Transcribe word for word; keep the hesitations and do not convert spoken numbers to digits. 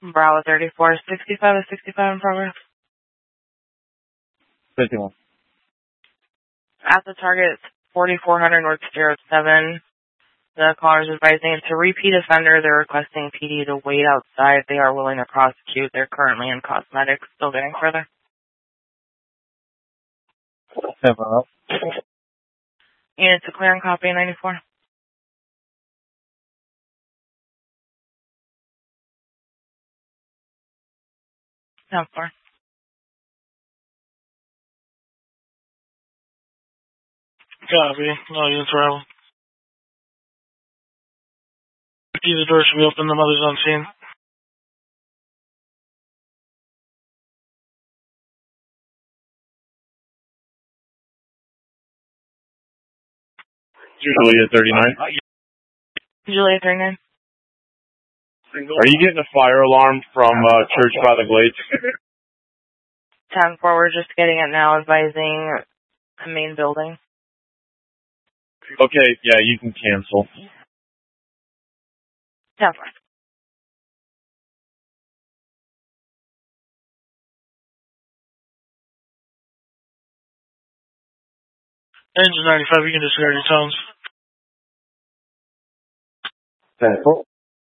Bravo thirty-four, sixty-five to sixty-five in progress. fifty-one. At the target, forty-four hundred North zero seven. The caller is advising it's a repeat offender. They're requesting P D to wait outside. They are willing to prosecute. They're currently in cosmetics. Still getting further. Seven up. Unit to clear and copy ninety-four. ten four. Copy. No units arrival. The door should be open. The mother's on scene. Juliet thirty-nine. Juliet thirty-nine. Are you getting a fire alarm from uh, Church by the Glades? ten four, we're just getting it now, advising the main building. Okay, yeah, you can cancel. ten four. Engine ninety-five, you can disregard your tones. ten four.